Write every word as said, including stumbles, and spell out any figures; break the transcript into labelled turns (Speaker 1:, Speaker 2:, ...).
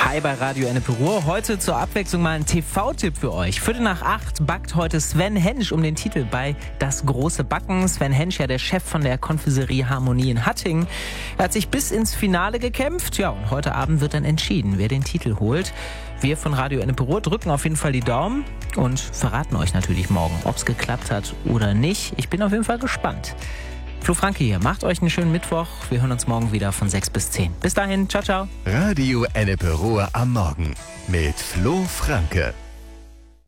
Speaker 1: Hi bei Radio Ennepe Ruhr. Heute zur Abwechslung mal ein T V-Tipp für euch. Viertel nach acht backt heute Sven Hensch um den Titel bei Das große Backen. Sven Hensch, ja der Chef von der Konfiserie Harmonie in Hattingen. Er hat sich bis ins Finale gekämpft. Ja, und heute Abend wird dann entschieden, wer den Titel holt. Wir von Radio Ennepe Ruhr drücken auf jeden Fall die Daumen und verraten euch natürlich morgen, ob es geklappt hat oder nicht. Ich bin auf jeden Fall gespannt. Flo Franke hier, macht euch einen schönen Mittwoch. Wir hören uns morgen wieder von sechs bis zehn. Bis dahin, ciao, ciao.
Speaker 2: Radio Ennepe Ruhr am Morgen mit Flo Franke.